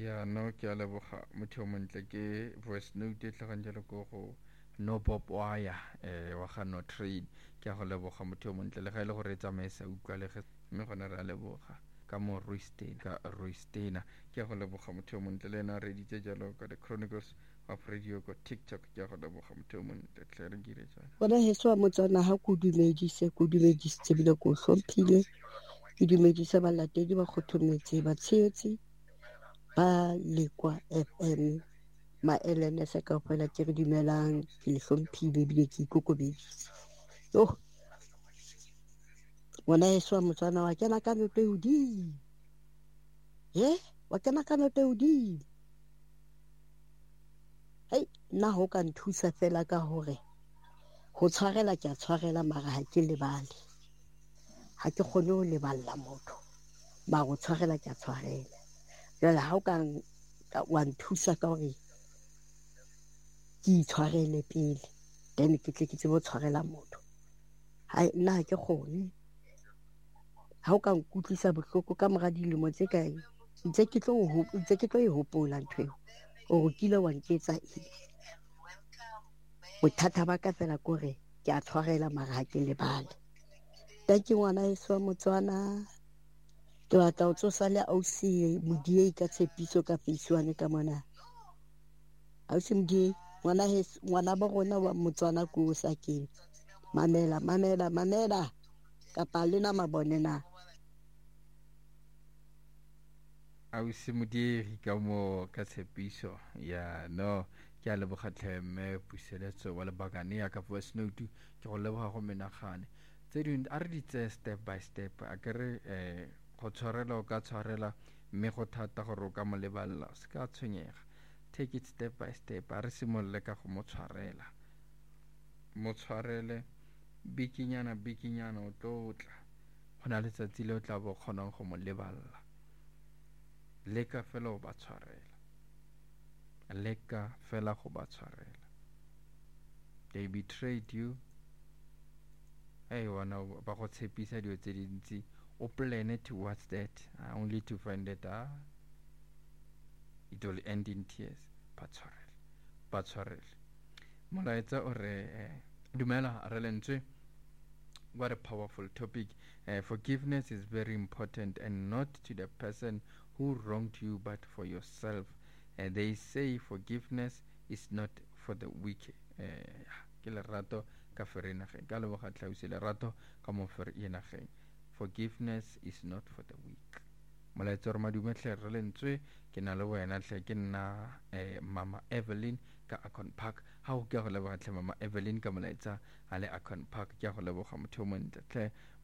ya no ke a leboga motho o montle ke voice note e tlhagang jalo ko go no pop waya wa ga no train ke a go leboga motho o montle le ga e le gore e tsamaye sa utlwalege mme gone re a leboga ka mo roistena ke a go leboga motho o montle le ena a reditse jalo ka the chronicles of radio ko tiktok ke a go leboga motho o montle tle re dire jalo bona heso wa motsana ha ko dumedise bile ko hlomphile ke dumedise balatedi ba kgothometse ba tshehetsi ba lekwa FM ma-LNS kaofela ke re dumelang ke le hlomphile ebile ke ikokobeditse yo ngwana heso wa motsana wa kena ka noto e hodimo wa kena ka noto e hodimo hei nna ho ka nthusa fela ka hore ho tshwarela ke a tshwarela mara ha ke lebale ha ke kgone ho leballa motho mara ho tshwarela ke a tshwarela jwale ha o ka wa nthusa ka hore ke itshwarele pele then ke tle ke tsebe ho tshwarela motho hai nna ha ke kgone ha o ka nkutlwisa bohloko ka mora dilemo tse kae ntse ke tlo e hopola ntho eo o kile wa nketsa eng bothata ba ka fela ke hore ke a tshwarela mara ha ke lebale ke ngwana heso wa motswana ke batla ho tsosa le ausi Modie ka tshepiso ka Facebook ka mona ausi Modie ngwana ba rona wa motswana ko o sa ke mamela kapa lena mabone na ausi Modiri ka mo ka tshepiso ya no ke a leboga tlhemme puseletso wa lebakane ya ka voice note ke go leboga go menagane tse dingwe a re di tseye step by step a ke re go tshwarela o ka tshwarela mme go thata gore o ka mo lebalela se ka tshwenyega take it step by step a re simolole ka go mo tshwarele bikinyana o tlo tla go na letsatsi le o tla bo kgonang go mo lebalela leka fela go ba tshwarela they betrayed you wana ba go tshepisa dio tse dintsi o plan towards that only to find that it will end in tears ba tshwarele molaetsa o re dumela re lentswe. What a powerful topic. Forgiveness is very important, and not to the person who wronged you but for yourself. They say forgiveness is not for the weak. Ke lerato ka ferenageng ka leboga tlhausi lerato ka mo ferenageng. Forgiveness is not for the weak. Molaetsa re madume tle re lentswe ke na le wena tle ke nna mama Evelyn ka Akon Park ha o ke go leboga tle mama Evelyn ka molaetsa a le Akon Park ke go leboga motho o montle tle